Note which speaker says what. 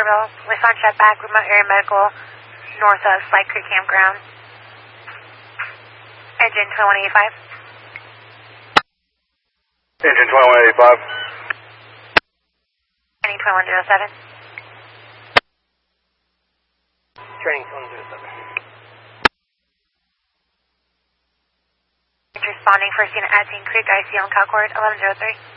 Speaker 1: Carville, with Sunshine back, remote area medical, north of Slide Creek Campground. Engine 2185.
Speaker 2: Engine 2185.
Speaker 1: Training 2107.
Speaker 3: Training 2107.
Speaker 1: Responding first unit at Dean Creek, IC on Calcord 1103.